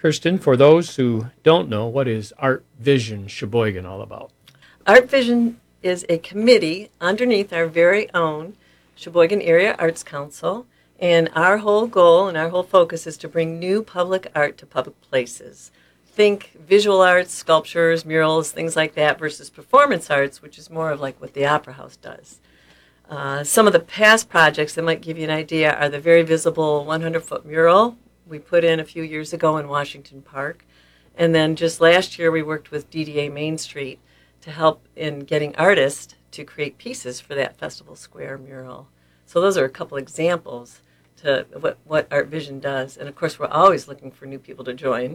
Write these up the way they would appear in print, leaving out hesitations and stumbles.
Kirsten, for those who don't know, what is Art Vision Sheboygan all about? Art Vision is a committee underneath our very own Sheboygan Area Arts Council, and our whole goal and our whole focus is to bring new public art to public places. Think visual arts, sculptures, murals, things like that, versus performance arts, which is more of like what the Opera House does. Some of the past projects that might give you an idea are the very visible 100-foot mural we put in a few years ago in Washington Park. And then just last year we worked with DDA Main Street to help in getting artists to create pieces for that Festival Square mural. So those are a couple examples to what Art Vision does. And of course, we're always looking for new people to join.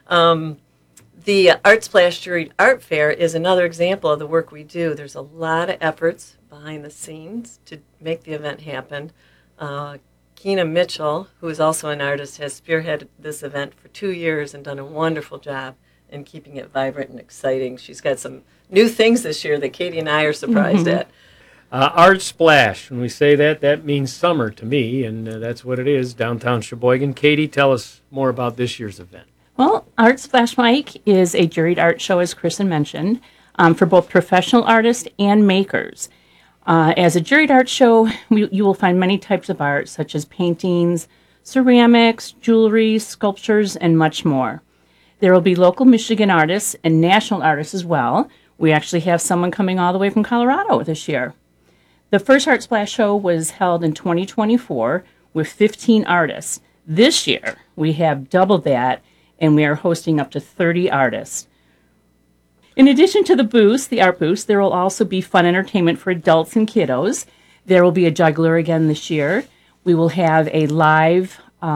The Art Splash Juried Art Fair is another example of the work we do. There's a lot of efforts behind the scenes to make the event happen. Keena Mitchell, who is also an artist, has spearheaded this event for 2 years and done a wonderful job in keeping it vibrant and exciting. She's got some new things this year that Katie and I are surprised at. Art Splash, when we say that, that means summer to me, and that's what it is, downtown Sheboygan. Katie, tell us more about this year's event. Well, Art Splash Mike is a juried art show, as Kristen mentioned, for both professional artists and makers. As a juried art show, you will find many types of art, such as paintings, ceramics, jewelry, sculptures, and much more. There will be local Michigan artists and national artists as well. We actually have someone coming all the way from Colorado this year. The first Art Splash show was held in 2024 with 15 artists. This year, we have doubled that, and we are hosting up to 30 artists. In addition to the booths, the art booths, there will also be fun entertainment for adults and kiddos. There will be a juggler again this year. We will have a live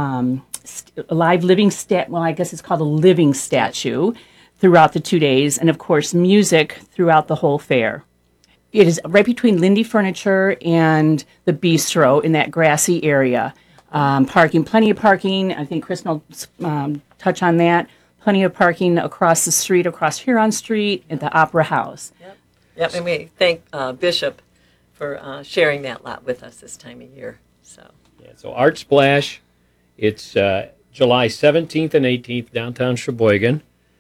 living I guess it's called a living statue throughout the 2 days, and of course music throughout the whole fair. It is right between Lindy Furniture and the Bistro in that grassy area. Parking, plenty of parking. I think Kristen will touch on that. Plenty of parking across the street, across Huron Street at the Opera House. Yep, and we thank Bishop for sharing that lot with us this time of year. So Art Splash, it's July 17th and 18th, downtown Sheboygan.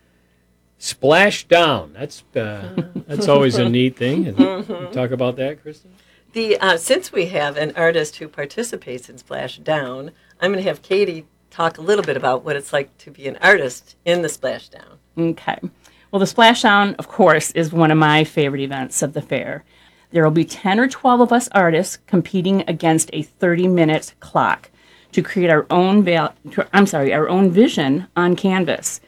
Splash Down, that's always a neat thing. And talk about that, Kristen? Since we have an artist who participates in Splash Down, I'm going to have Katie talk a little bit about what it's like to be an artist in the Splash Down. Okay. Well, the Splash Down, of course, is one of my favorite events of the fair. There will be 10 or 12 of us artists competing against a 30-minute clock to create our own vision on canvas.